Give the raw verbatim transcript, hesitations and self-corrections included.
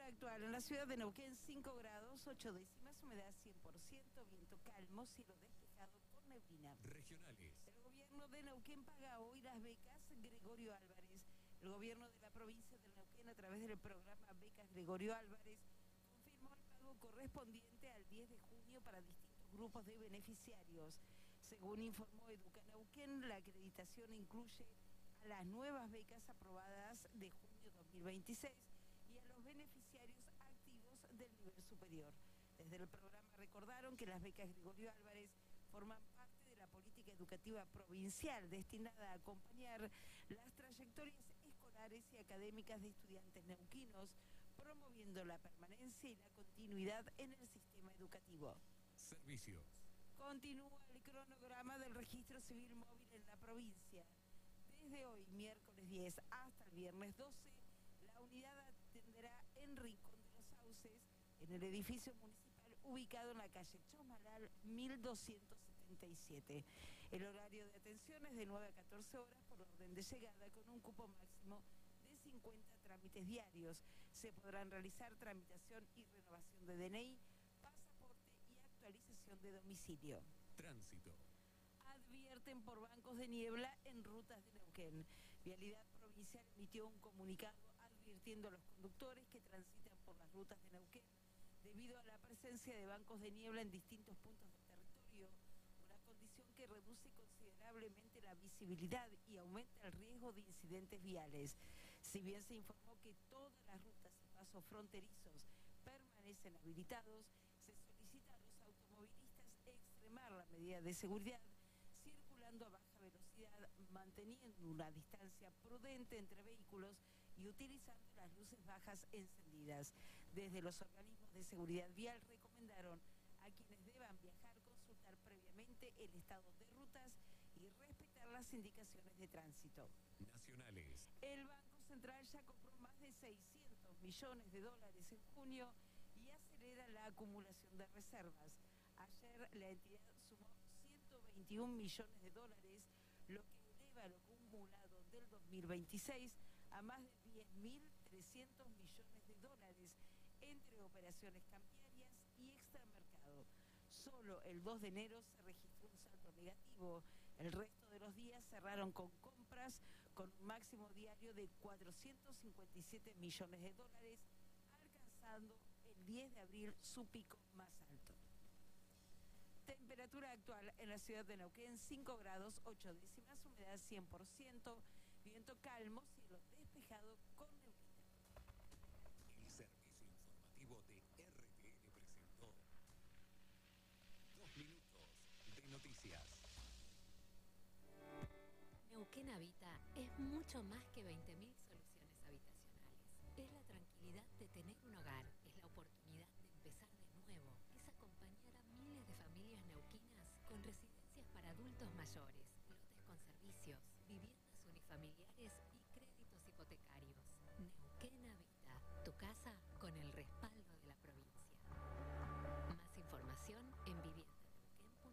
actual en la ciudad de Neuquén, cinco grados, ocho décimas, humedad cien por ciento, viento calmo, cielo despejado con neblina. Regionales. El gobierno de Neuquén paga hoy las becas Gregorio Álvarez. El gobierno de la provincia de Neuquén, a través del programa Becas Gregorio Álvarez, confirmó el pago correspondiente al diez de junio para distintos grupos de beneficiarios. Según informó Educa Neuquén, la acreditación incluye a las nuevas becas aprobadas de junio dos mil veintiséis y a los beneficiarios activos del nivel superior. Desde el programa recordaron que las becas Gregorio Álvarez forman parte de la política educativa provincial destinada a acompañar las trayectorias escolares y académicas de estudiantes neuquinos, promoviendo la permanencia y la continuidad en el sistema educativo. Servicios. Continúa el cronograma del registro civil móvil en la provincia. Desde hoy, miércoles diez, hasta el viernes doce, la unidad atenderá en Rincón de los Sauces, en el edificio municipal ubicado en la calle Chomalal mil doscientos setenta y siete. El horario de atención es de nueve a catorce horas por orden de llegada, con un cupo máximo de cincuenta trámites diarios. Se podrán realizar tramitación y renovación de D N I, pasaporte y actualización de domicilio. Tránsito. Advierten por bancos de niebla en rutas de Neuquén. Vialidad Provincial emitió un comunicado advirtiendo a los conductores que transitan por las rutas de Neuquén debido a la presencia de bancos de niebla en distintos puntos del territorio, una condición que reduce considerablemente la visibilidad y aumenta el riesgo de incidentes viales. Si bien se informó que todas las rutas y pasos fronterizos permanecen habilitados, se solicita a los automovilistas extremar la medida de seguridad, circulando a baja velocidad, manteniendo una distancia prudente entre vehículos y utilizando las luces bajas encendidas. Desde los organismos de seguridad vial recomendaron a quienes deban viajar consultar previamente el estado de rutas y respetar las indicaciones de tránsito. Nacionales. El Banco Central ya compró más de seiscientos millones de dólares en junio y acelera la acumulación de reservas. Ayer la entidad sumó ciento veintiún millones de dólares, lo que eleva lo acumulado del dos mil veintiséis a más de diez mil trescientos millones de dólares entre operaciones cambiarias y extramercado. Solo el dos de enero se registró un saldo negativo. El resto de los días cerraron con compras con un máximo diario de cuatrocientos cincuenta y siete millones de dólares, alcanzando el diez de abril su pico más alto. Temperatura actual en la ciudad de Neuquén, cinco grados, ocho décimas, humedad cien por ciento, viento calmo, cielo despejado con neblina. El servicio informativo de R T N presentó Dos Minutos de Noticias. Neuquén Habita es mucho más que veinte mil soluciones habitacionales. Es la tranquilidad de tener un hogar, es la oportunidad de empezar de nuevo, es acompañar a miles de familias neuquinas con residencias para adultos mayores, lotes con servicios, viviendas unifamiliares y créditos hipotecarios. Neuquén Habita, tu casa con el respeto